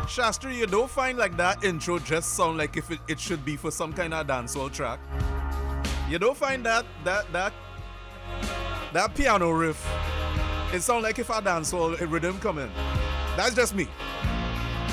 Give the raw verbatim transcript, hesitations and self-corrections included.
Shastri, you don't find like that intro just sound like if it, it should be for some kind of dancehall track? You don't find that that that that piano riff, it sound like if a dancehall rhythm come in? That's just me.